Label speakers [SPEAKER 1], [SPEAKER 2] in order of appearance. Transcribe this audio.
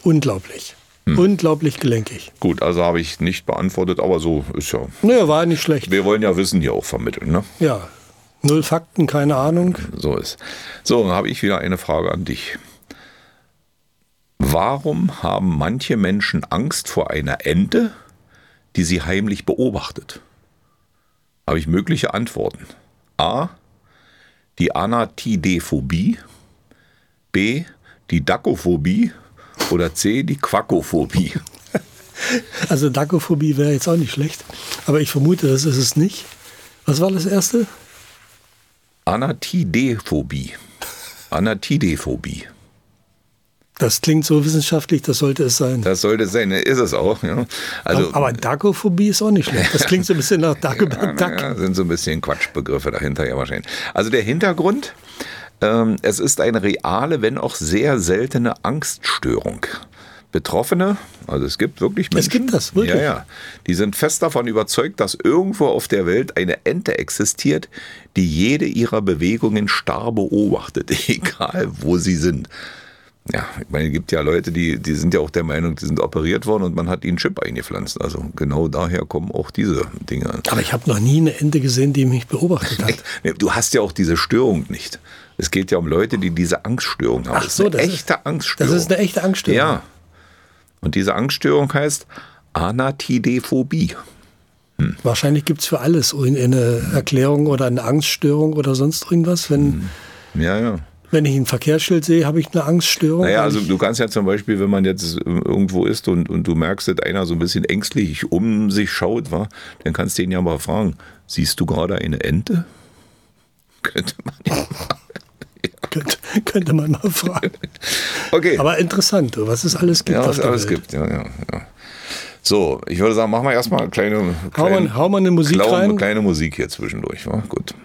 [SPEAKER 1] unglaublich. Unglaublich gelenkig.
[SPEAKER 2] Gut, also habe ich nicht beantwortet, aber so ist ja.
[SPEAKER 1] Naja, war nicht schlecht.
[SPEAKER 2] Wir wollen ja Wissen hier auch vermitteln, ne?
[SPEAKER 1] Ja, 0 Fakten, keine Ahnung.
[SPEAKER 2] So ist. So, dann habe ich wieder eine Frage an dich. Warum haben manche Menschen Angst vor einer Ente, die sie heimlich beobachtet? Habe ich mögliche Antworten. A. Die Anatidephobie. B. Die Dakophobie. Oder C. Die Quakophobie.
[SPEAKER 1] Also Dakophobie wäre jetzt auch nicht schlecht. Aber ich vermute, das ist es nicht. Was war das erste?
[SPEAKER 2] Anatidephobie. Anatidephobie.
[SPEAKER 1] Das klingt so wissenschaftlich, das sollte es sein.
[SPEAKER 2] Das sollte es sein, ist es auch. Ja. Also,
[SPEAKER 1] aber Dakophobie ist auch nicht schlecht. Das klingt so ein bisschen nach Dagobert Duck.
[SPEAKER 2] Ja, sind so ein bisschen Quatschbegriffe dahinter ja wahrscheinlich. Also der Hintergrund, es ist eine reale, wenn auch sehr seltene Angststörung. Betroffene, also es gibt wirklich Menschen.
[SPEAKER 1] Es gibt das, wirklich?
[SPEAKER 2] Ja. Die sind fest davon überzeugt, dass irgendwo auf der Welt eine Ente existiert, die jede ihrer Bewegungen starr beobachtet, egal wo sie sind. Ja, ich meine, es gibt ja Leute, die sind ja auch der Meinung, die sind operiert worden und man hat ihnen einen Chip eingepflanzt. Also genau daher kommen auch diese Dinge an.
[SPEAKER 1] Aber ich habe noch nie eine Ente gesehen, die mich beobachtet hat.
[SPEAKER 2] Du hast ja auch diese Störung nicht. Es geht ja um Leute, die diese Angststörung haben.
[SPEAKER 1] Ach so,
[SPEAKER 2] das ist eine echte Angststörung.
[SPEAKER 1] Das ist eine echte Angststörung.
[SPEAKER 2] Ja. Und diese Angststörung heißt Anatidephobie.
[SPEAKER 1] Wahrscheinlich gibt es für alles eine Erklärung oder eine Angststörung oder sonst irgendwas. Wenn ich ein Verkehrsschild sehe, habe ich eine Angststörung.
[SPEAKER 2] Naja, also du kannst ja zum Beispiel, wenn man jetzt irgendwo ist und du merkst, dass einer so ein bisschen ängstlich um sich schaut, dann kannst du ihn ja mal fragen, siehst du gerade eine Ente? Könnte man ja fragen.
[SPEAKER 1] Könnte man mal fragen.
[SPEAKER 2] Okay.
[SPEAKER 1] Aber interessant, was es alles gibt.
[SPEAKER 2] Ja, was es alles gibt, ja. So, ich würde sagen, machen wir erstmal eine kleine
[SPEAKER 1] Hau mal eine Musik rein.
[SPEAKER 2] Kleine Musik hier zwischendurch, wa? Gut.